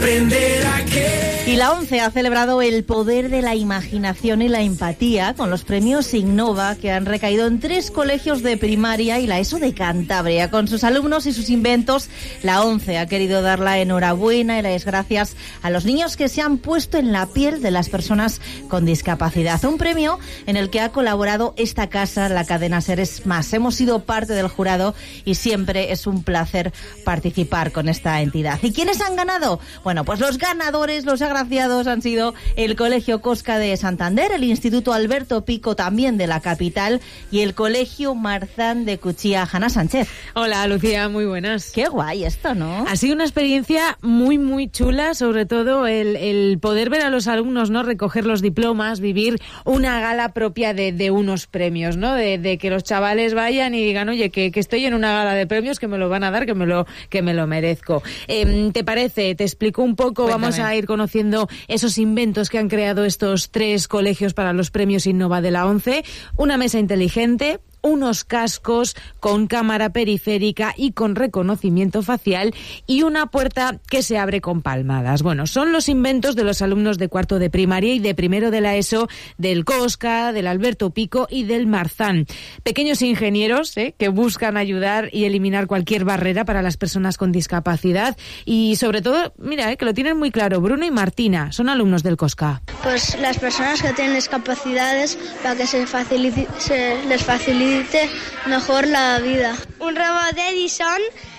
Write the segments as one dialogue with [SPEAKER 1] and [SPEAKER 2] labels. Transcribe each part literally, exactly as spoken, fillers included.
[SPEAKER 1] Y la ONCE ha celebrado el poder de la imaginación y la empatía con los premios Innova, que han recaído en tres colegios de primaria y la ESO de Cantabria. Con sus alumnos y sus inventos, la ONCE ha querido dar la enhorabuena y las gracias a los niños que se han puesto en la piel de las personas con discapacidad. Un premio en el que ha colaborado esta casa, la cadena Seres Más. Hemos sido parte del jurado y siempre es un placer participar con esta entidad. ¿Y quiénes han ganado? Bueno, pues los ganadores, los agraciados han sido el Colegio Cosca de Santander, el Instituto Alberto Pico también de la capital y el Colegio Marzán de Cuchilla. Hanna Sánchez.
[SPEAKER 2] Hola, Lucía, muy buenas.
[SPEAKER 1] Qué guay esto, ¿no?
[SPEAKER 2] Ha sido una experiencia muy, muy chula, sobre todo el, el poder ver a los alumnos, ¿no? Recoger los diplomas, vivir una gala propia de, de unos premios, ¿no? De, de que los chavales vayan y digan, oye, que, que estoy en una gala de premios, que me lo van a dar, que me lo, que me lo merezco. Eh, ¿Te parece? Te explico un poco. Cuéntame. Vamos a ir conociendo esos inventos que han creado estos tres colegios para los premios Innova de la ONCE. Una mesa inteligente, unos cascos con cámara periférica y con reconocimiento facial y una puerta que se abre con palmadas. Bueno, son los inventos de los alumnos de cuarto de primaria y de primero de la ESO, del Cosca, del Alberto Pico y del Marzán. Pequeños ingenieros ¿eh? que buscan ayudar y eliminar cualquier barrera para las personas con discapacidad y sobre todo, mira, ¿eh? que lo tienen muy claro, Bruno y Martina, son alumnos del Cosca.
[SPEAKER 3] Pues las personas que tienen discapacidades para que se, facilite, se les facilite mejor la vida.
[SPEAKER 4] Un robot de Edison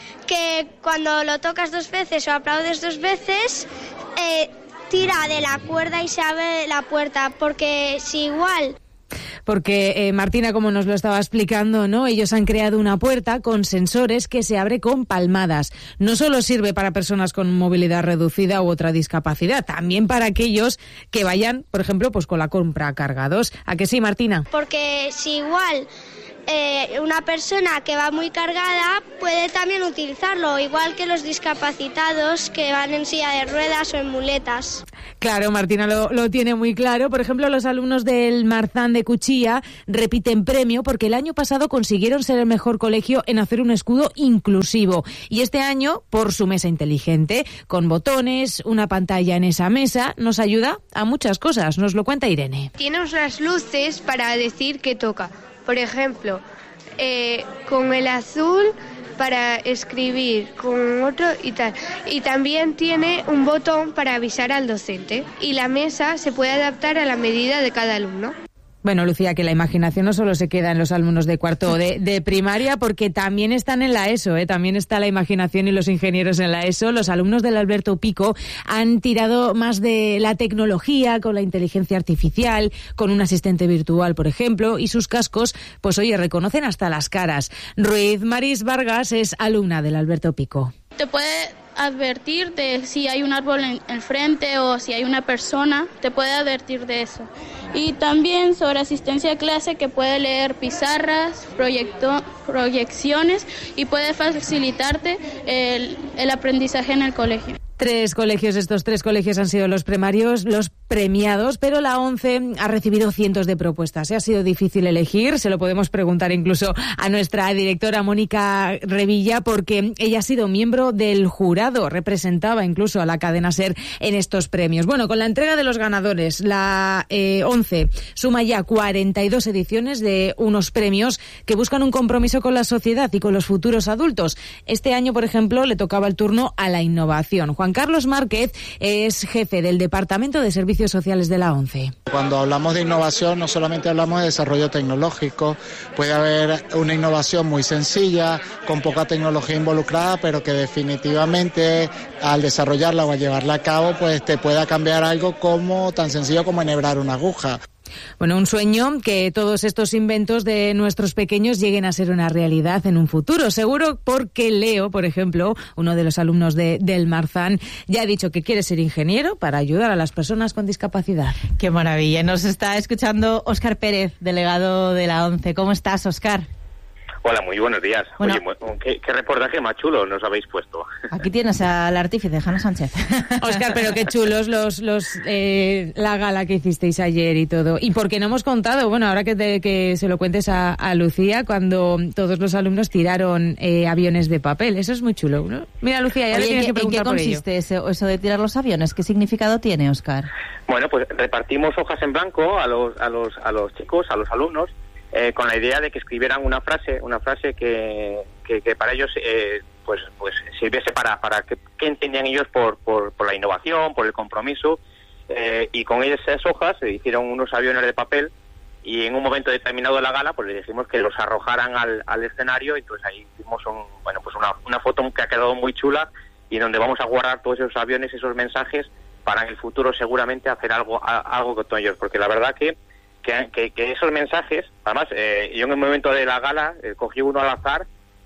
[SPEAKER 4] que cuando lo tocas dos veces o aplaudes dos veces eh, tira de la cuerda y se abre la puerta, porque si igual...
[SPEAKER 2] Porque, eh, Martina, como nos lo estaba explicando, ¿no? Ellos han creado una puerta con sensores que se abre con palmadas. No solo sirve para personas con movilidad reducida u otra discapacidad, también para aquellos que vayan, por ejemplo, pues con la compra cargados. ¿A que sí, Martina?
[SPEAKER 4] Porque si igual... Eh, una persona que va muy cargada puede también utilizarlo, igual que los discapacitados que van en silla de ruedas o en muletas.
[SPEAKER 2] Claro, Martina lo, lo tiene muy claro. Por ejemplo, los alumnos del Marzán de Cuchilla repiten premio porque el año pasado consiguieron ser el mejor colegio en hacer un escudo inclusivo. Y este año, por su mesa inteligente, con botones, una pantalla en esa mesa, nos ayuda a muchas cosas. Nos lo cuenta Irene.
[SPEAKER 5] Tiene unas luces para decir que toca. Por ejemplo, eh, con el azul para escribir, con otro y tal. Y también tiene un botón para avisar al docente. Y la mesa se puede adaptar a la medida de cada alumno.
[SPEAKER 2] Bueno, Lucía, que la imaginación no solo se queda en los alumnos de cuarto de, de primaria, porque también están en la ESO, ¿eh? También está la imaginación y los ingenieros en la ESO. Los alumnos del Alberto Pico han tirado más de la tecnología, con la inteligencia artificial, con un asistente virtual, por ejemplo, y sus cascos, pues oye, reconocen hasta las caras. Ruiz Maris Vargas es alumna del Alberto Pico.
[SPEAKER 6] Te puede advertir de si hay un árbol en el frente o si hay una persona, te puede advertir de eso. Y también sobre asistencia a clase, que puede leer pizarras, proyecto, proyecciones y puede facilitarte el, el aprendizaje en el colegio.
[SPEAKER 2] Tres colegios, estos tres colegios han sido los primarios, los premiados, pero la ONCE ha recibido cientos de propuestas. ¿Eh? Ha sido difícil elegir, se lo podemos preguntar incluso a nuestra directora Mónica Revilla, porque ella ha sido miembro del jurado, representaba incluso a la cadena SER en estos premios. Bueno, con la entrega de los ganadores, la eh, ONCE suma ya cuarenta y dos ediciones de unos premios que buscan un compromiso con la sociedad y con los futuros adultos. Este año, por ejemplo, le tocaba el turno a la innovación. Juan Carlos Márquez es jefe del Departamento de Servicios Sociales de la ONCE.
[SPEAKER 7] Cuando hablamos de innovación, no solamente hablamos de desarrollo tecnológico, puede haber una innovación muy sencilla, con poca tecnología involucrada, pero que definitivamente al desarrollarla o a llevarla a cabo, pues te pueda cambiar algo como tan sencillo como enhebrar una aguja.
[SPEAKER 2] Bueno, un sueño que todos estos inventos de nuestros pequeños lleguen a ser una realidad en un futuro. Seguro, porque Leo, por ejemplo, uno de los alumnos de, del Marzán, ya ha dicho que quiere ser ingeniero para ayudar a las personas con discapacidad.
[SPEAKER 1] ¡Qué maravilla! Nos está escuchando Óscar Pérez, delegado de la ONCE. ¿Cómo estás, Óscar?
[SPEAKER 8] Hola, muy buenos días.
[SPEAKER 1] Bueno,
[SPEAKER 8] Oye, ¿qué, qué reportaje más chulo nos habéis puesto.
[SPEAKER 1] Aquí tienes al artífice, Jana Sánchez.
[SPEAKER 2] Óscar, pero qué chulos los, los eh, la gala que hicisteis ayer y todo. Y porque no hemos contado, bueno, ahora que, te, que se lo cuentes a, a Lucía, cuando todos los alumnos tiraron eh, aviones de papel. Eso es muy chulo, ¿no? Mira, Lucía, ya
[SPEAKER 1] Oye,
[SPEAKER 2] le tienes que preguntar por ello.
[SPEAKER 1] ¿en qué consiste eso, eso de tirar los aviones? ¿Qué significado tiene, Óscar?
[SPEAKER 8] Bueno, pues repartimos hojas en blanco a los, a los, a los chicos, a los alumnos, Eh, con la idea de que escribieran una frase, una frase que, que, que para ellos eh, pues pues sirviese para para que, que entendían ellos por, por por la innovación, por el compromiso, eh, y con esas hojas se hicieron unos aviones de papel y en un momento determinado de la gala pues les dijimos que los arrojaran al, al escenario, y entonces ahí hicimos un, bueno pues una, una foto que ha quedado muy chula y donde vamos a guardar todos esos aviones, esos mensajes para en el futuro seguramente hacer algo a, algo con ellos, porque la verdad que Que, que, que esos mensajes, además, eh, yo en el momento de la gala eh, cogí uno al azar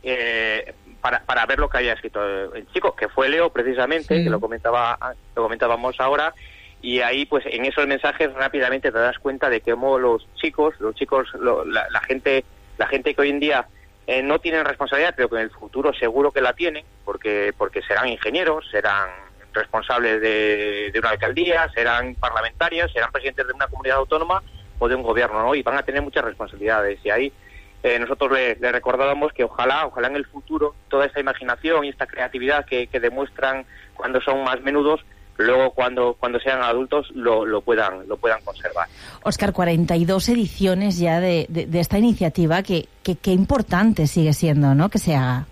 [SPEAKER 8] eh, para, para ver lo que había escrito el chico, que fue Leo precisamente, sí. que lo comentaba lo comentábamos ahora, y ahí pues en esos mensajes rápidamente te das cuenta de cómo los chicos, los chicos, lo, la, la gente, la gente que hoy en día eh, no tienen responsabilidad, pero que en el futuro seguro que la tienen, porque porque serán ingenieros, serán responsables de, de una alcaldía, serán parlamentarios, serán presidentes de una comunidad autónoma o de un gobierno, ¿no? Y van a tener muchas responsabilidades, y ahí eh, nosotros le, le recordábamos que ojalá, ojalá en el futuro toda esta imaginación y esta creatividad que, que demuestran cuando son más menudos, luego cuando cuando sean adultos lo, lo puedan lo puedan conservar.
[SPEAKER 1] Óscar, cuarenta y dos ediciones ya de, de, de esta iniciativa, que, que, que importante sigue siendo, ¿no?, que se haga.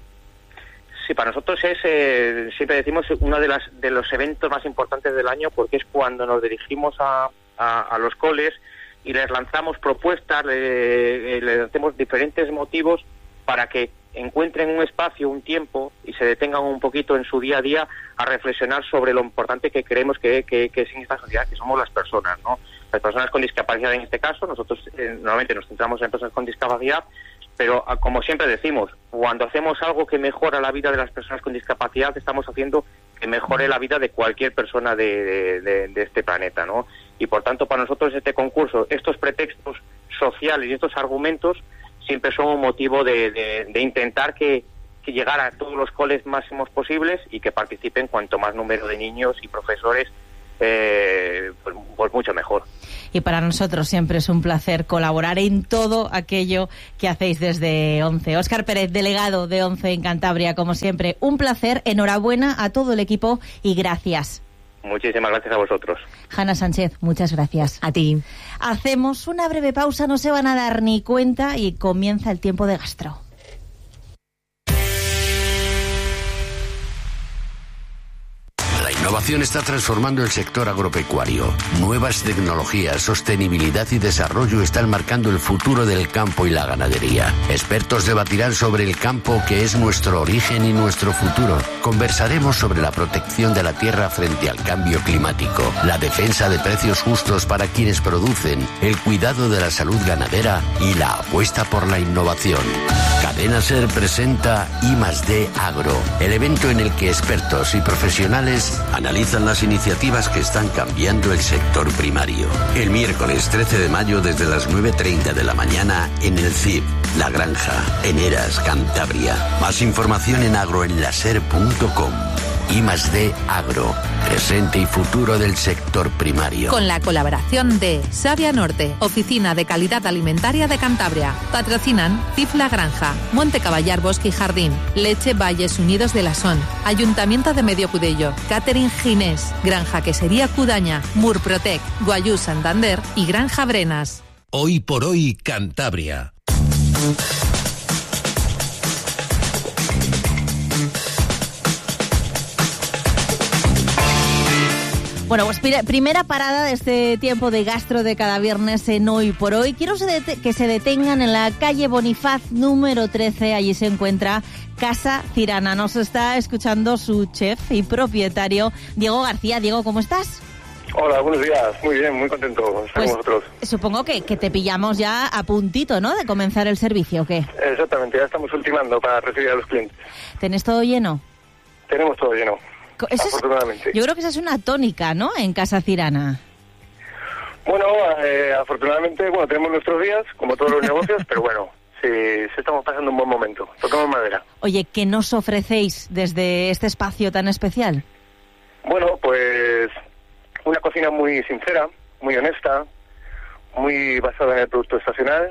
[SPEAKER 8] Sí, para nosotros es, eh, siempre decimos, uno de, las, de los eventos más importantes del año, porque es cuando nos dirigimos a, a, a los coles y les lanzamos propuestas, le, les hacemos diferentes motivos para que encuentren un espacio, un tiempo, y se detengan un poquito en su día a día a reflexionar sobre lo importante que creemos que, que, que es en esta sociedad, que somos las personas, ¿no? Las personas con discapacidad en este caso, nosotros eh, normalmente nos centramos en personas con discapacidad, pero como siempre decimos, cuando hacemos algo que mejora la vida de las personas con discapacidad, estamos haciendo que mejore la vida de cualquier persona de, de, de, de este planeta, ¿no? Y por tanto, para nosotros este concurso, estos pretextos sociales y estos argumentos siempre son un motivo de, de, de intentar que, que llegar a todos los coles máximos posibles y que participen cuanto más número de niños y profesores, eh, pues, pues mucho mejor.
[SPEAKER 1] Y para nosotros siempre es un placer colaborar en todo aquello que hacéis desde ONCE. Óscar Pérez, delegado de ONCE en Cantabria, como siempre, un placer, enhorabuena a todo el equipo y gracias.
[SPEAKER 8] Muchísimas gracias a vosotros.
[SPEAKER 1] Jana Sánchez, muchas gracias.
[SPEAKER 2] A ti.
[SPEAKER 1] Hacemos una breve pausa, no se van a dar ni cuenta, y comienza el tiempo de gastro.
[SPEAKER 9] La innovación está transformando el sector agropecuario. Nuevas tecnologías, sostenibilidad y desarrollo están marcando el futuro del campo y la ganadería. Expertos debatirán sobre el campo, que es nuestro origen y nuestro futuro. Conversaremos sobre la protección de la tierra frente al cambio climático, la defensa de precios justos para quienes producen, el cuidado de la salud ganadera y la apuesta por la innovación. Cadena Ser presenta I más D Agro, el evento en el que expertos y profesionales analizan las iniciativas que están cambiando el sector primario. El miércoles trece de mayo desde las nueve treinta de la mañana en el C I B, La Granja, en Eras, Cantabria. Más información en agroenlaser punto com. I más D Agro, presente y futuro del sector primario.
[SPEAKER 10] Con la colaboración de Savia Norte, Oficina de Calidad Alimentaria de Cantabria. Patrocinan C I F La Granja, Monte Caballar Bosque y Jardín, Leche Valles Unidos de la Son, Ayuntamiento de Medio Cudello, Catering Ginés, Granja Quesería Cudaña, Murprotec, Guayú Santander y Granja Brenas.
[SPEAKER 11] Hoy por hoy, Cantabria.
[SPEAKER 1] Bueno, pues primera parada de este tiempo de gastro de cada viernes en Hoy por Hoy. Quiero que se detengan en la calle Bonifaz número trece. Allí se encuentra Casa Cirana. Nos está escuchando su chef y propietario, Diego García. Diego, ¿cómo estás?
[SPEAKER 12] Hola, buenos días. Muy bien, muy contento de estar
[SPEAKER 1] pues,
[SPEAKER 12] con vosotros.
[SPEAKER 1] Supongo que, que te pillamos ya a puntito, ¿no?, de comenzar el servicio, ¿o qué?
[SPEAKER 12] Exactamente, ya estamos ultimando para recibir a los clientes.
[SPEAKER 1] ¿Tenés todo lleno?
[SPEAKER 12] Tenemos todo lleno.
[SPEAKER 1] Eso
[SPEAKER 12] afortunadamente.
[SPEAKER 1] Es, yo creo que esa es una tónica, ¿no?, en Casa Cirana.
[SPEAKER 12] Bueno, eh, afortunadamente, bueno, tenemos nuestros días, como todos los negocios, pero bueno, sí, sí estamos pasando un buen momento. Tocamos madera.
[SPEAKER 1] Oye, ¿qué nos ofrecéis desde este espacio tan especial?
[SPEAKER 12] Bueno, pues una cocina muy sincera, muy honesta, muy basada en el producto estacional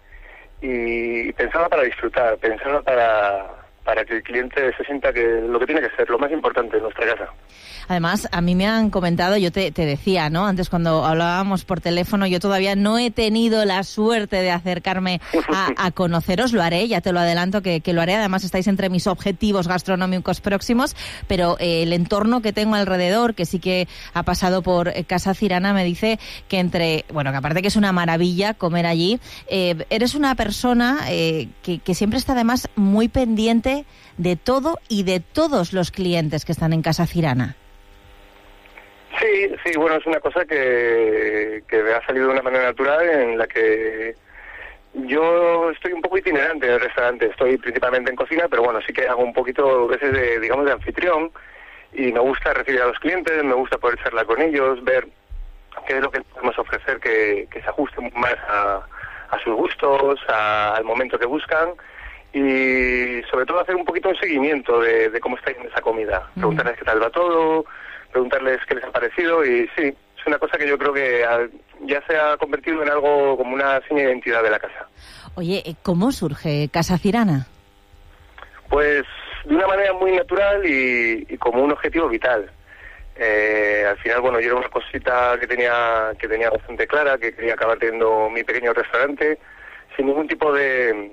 [SPEAKER 12] y pensada para disfrutar, pensada para, para que el cliente se sienta que lo que tiene que ser, lo más importante en nuestra casa.
[SPEAKER 1] Además, a mí me han comentado, yo te, te decía, ¿no? Antes cuando hablábamos por teléfono, yo todavía no he tenido la suerte de acercarme a, a conoceros, lo haré, ya te lo adelanto que, que lo haré, además estáis entre mis objetivos gastronómicos próximos, pero eh, el entorno que tengo alrededor, que sí que ha pasado por Casa Cirana, me dice que entre, bueno, que aparte que es una maravilla comer allí, eh, eres una persona eh, que, que siempre está además muy pendiente de todo y de todos los clientes que están en Casa Cirana.
[SPEAKER 12] Sí, sí, bueno, es una cosa que, que me ha salido de una manera natural en la que yo estoy un poco itinerante en el restaurante. Estoy principalmente en cocina, pero bueno, sí que hago un poquito a veces de, digamos, de anfitrión y me gusta recibir a los clientes, me gusta poder charlar con ellos, ver qué es lo que podemos ofrecer que, que se ajuste más a, a sus gustos, a, al momento que buscan y sobre todo hacer un poquito de seguimiento de, de cómo está yendo esa comida, preguntarles qué tal va todo, preguntarles qué les ha parecido y sí, es una cosa que yo creo que ya se ha convertido en algo como una seña de identidad de la casa.
[SPEAKER 1] Oye, ¿cómo surge Casa Cirana?
[SPEAKER 12] Pues de una manera muy natural y, y como un objetivo vital. Eh, al final, bueno, yo era una cosita que tenía que tenía bastante clara, que quería acabar teniendo mi pequeño restaurante sin ningún tipo de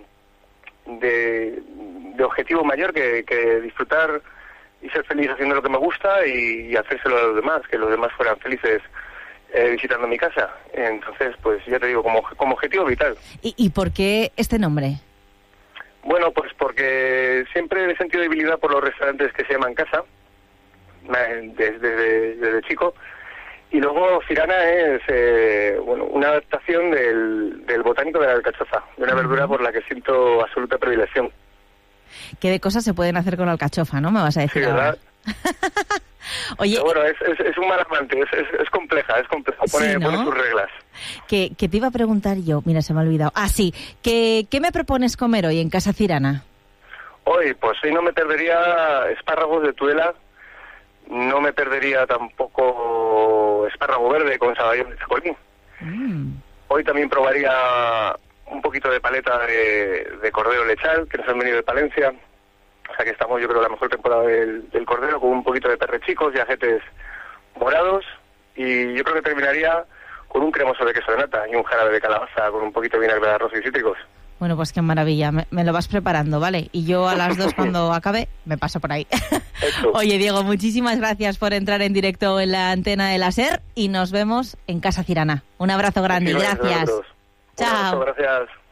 [SPEAKER 12] de, de objetivo mayor que, que disfrutar y ser feliz haciendo lo que me gusta y, y hacérselo a los demás, que los demás fueran felices eh, visitando mi casa. Entonces, pues ya te digo, como, como objetivo vital.
[SPEAKER 1] ¿Y, ¿Y por qué este nombre?
[SPEAKER 12] Bueno, pues porque siempre he sentido debilidad por los restaurantes que se llaman casa, desde, desde, desde chico. Y luego Cirana es eh, bueno, una adaptación del, del botánico de la alcachofa, de una verdura por la que siento absoluta predilección.
[SPEAKER 1] ¿Qué de cosas se pueden hacer con la alcachofa, no? Me vas a decir.
[SPEAKER 12] Sí, ¿verdad?
[SPEAKER 1] Oye,
[SPEAKER 12] pero bueno, es, es, es un mal amante, es, es, es compleja, es compleja, pone,
[SPEAKER 1] sí, ¿no?
[SPEAKER 12] pone sus reglas.
[SPEAKER 1] Que, que te iba a preguntar yo, mira, se me ha olvidado. Ah, sí, ¿qué, qué me propones comer hoy en Casa Cirana?
[SPEAKER 12] Hoy, pues hoy no me perdería espárragos de Tudela, no me perdería tampoco espárrago verde con saballón de chacolí. Mm. Hoy también probaría un poquito de paleta de, de cordero lechal, que nos han venido de Palencia. O sea que estamos, yo creo, en la mejor temporada del, del cordero, con un poquito de perrechicos y ajetes morados. Y yo creo que terminaría con un cremoso de queso de nata y un jarabe de calabaza con un poquito de vinagre de arroz y cítricos.
[SPEAKER 1] Bueno, pues qué maravilla, me, me lo vas preparando, ¿vale? Y yo a las dos cuando acabe me paso por ahí. Oye, Diego, muchísimas gracias por entrar en directo en la antena de la SER y nos vemos en Casa Cirana. Un abrazo grande, gracias.
[SPEAKER 12] Chao. Un abrazo, gracias.